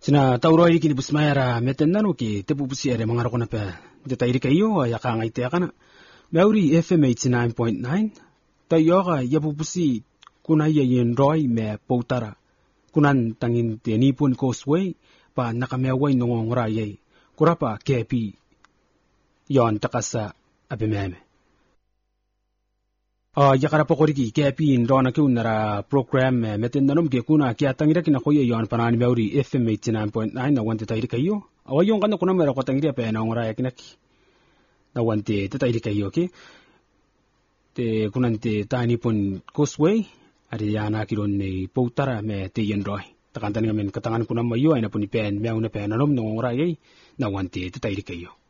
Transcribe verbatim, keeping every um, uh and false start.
Sina tauroi kini busmayara metenanu ki tebu busiere mangarokona pe detairi kayo ya ka ngai te kana Mauri F M eighty-nine point nine tayoga yabu busi kuna ye yendroi me poutara kunan tangin te nipun causeway pa nakamewai nongongora ye kurapa K P yon takasa abememe Uh, yakara pokoriki K P ndona ke unara program meten nanom ke kuna kia tangira kina koye yon panani Mauri F M eighty-nine point nine na wante tairi kayo awayon kana kuna mera ko tangira pe na ngora yakinaki na wante te tairi kayo ke te kunante tani pun causeway ari yana kiron nei poutara me te yendoi takantani ngamen katangan kuna mayo ina puni pen meuna pe nanom ngora ye na wante te tairi kayo